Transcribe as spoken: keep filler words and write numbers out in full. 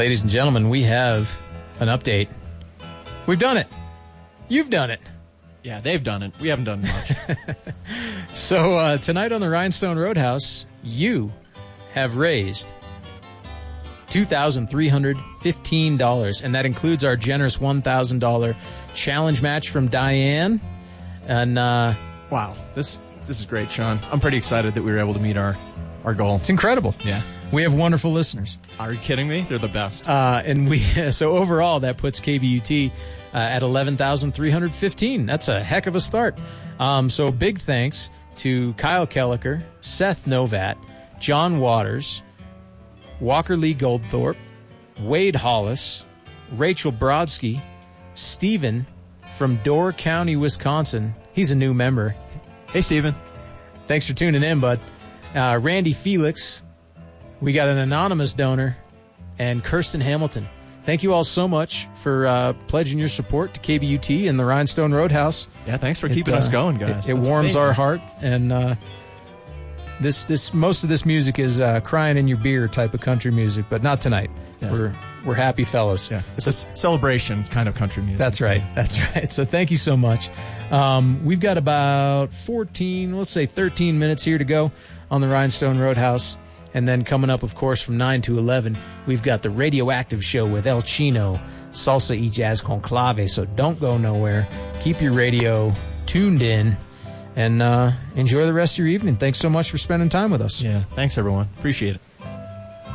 Ladies and gentlemen, we have an update. We've done it. You've done it. Yeah, they've done it. We haven't done much. So uh, tonight on the Rhinestone Roadhouse, you have raised two thousand three hundred fifteen dollars, and that includes our generous one thousand dollars challenge match from Diane. And uh, wow, this this is great, Sean. I'm pretty excited that we were able to meet our, our goal. It's incredible. Yeah. We have wonderful listeners. Are you kidding me? They're the best. Uh, and we so overall, that puts K B U T uh, at eleven thousand three hundred fifteen. That's a heck of a start. Um, so big thanks to Kyle Kelliker, Seth Novat, John Waters, Walker Lee Goldthorpe, Wade Hollis, Rachel Brodsky, Stephen from Door County, Wisconsin. He's a new member. Hey, Stephen. Thanks for tuning in, bud. Uh, Randy Felix. We got an anonymous donor, and Kirsten Hamilton. Thank you all so much for uh, pledging your support to K B U T and the Rhinestone Roadhouse. Yeah, thanks for it, keeping uh, us going, guys. It, it warms amazing. our heart, and uh, this this most of this music is uh, crying in your beer type of country music, but not tonight. Yeah. We're we're happy fellas. Yeah, it's a celebration kind of country music. That's right. That's right. So thank you so much. Um, we've got about fourteen, let's say thirteen minutes here to go on the Rhinestone Roadhouse. And then coming up, of course, from nine to eleven, we've got the Radioactive Show with El Chino, Salsa y Jazz Conclave. So don't go nowhere. Keep your radio tuned in and uh, enjoy the rest of your evening. Thanks so much for spending time with us. Yeah, thanks, everyone. Appreciate it.